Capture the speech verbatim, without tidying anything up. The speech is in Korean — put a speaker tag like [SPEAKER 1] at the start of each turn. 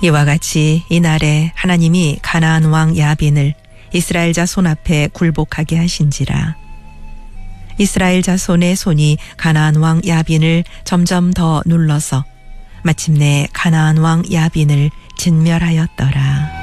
[SPEAKER 1] 이와 같이 이날에 하나님이 가나안 왕 야빈을 이스라엘 자손 앞에 굴복하게 하신지라. 이스라엘 자손의 손이 가나안 왕 야빈을 점점 더 눌러서 마침내 가나안 왕 야빈을 진멸하였더라.